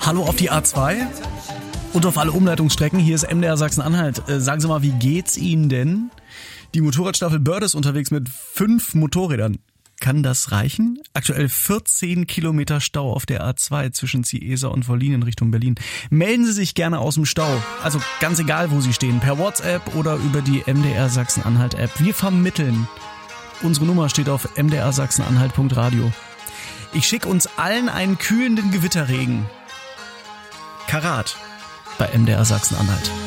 Hallo auf die A2 und auf alle Umleitungsstrecken. Hier ist MDR Sachsen-Anhalt. Sagen Sie mal, wie geht's Ihnen denn? Die Motorradstaffel Börde ist unterwegs mit 5 Motorrädern. Kann das reichen? Aktuell 14 Kilometer Stau auf der A2 zwischen Ciesa und Wollin in Richtung Berlin. Melden Sie sich gerne aus dem Stau. Also ganz egal, wo Sie stehen. Per WhatsApp oder über die MDR Sachsen-Anhalt-App. Wir vermitteln. Unsere Nummer steht auf mdrsachsenanhalt.radio. Ich schicke uns allen einen kühlenden Gewitterregen. Karat bei MDR Sachsen-Anhalt.